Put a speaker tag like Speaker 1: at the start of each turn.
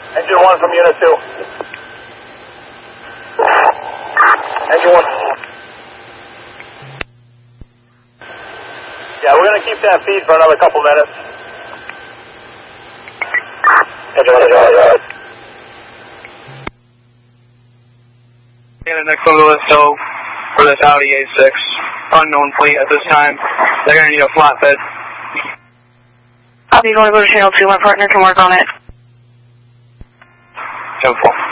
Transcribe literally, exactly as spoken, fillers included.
Speaker 1: Engine one from unit two. Engine one. Yeah, we're going to keep that feed for another couple minutes. Engine one, engine one.
Speaker 2: And the next one to the hill for this Audi A six. Unknown fleet at this time. They're going to need a flatbed.
Speaker 3: I'll be going to go to channel two. My partner can work on it.
Speaker 2: ten four.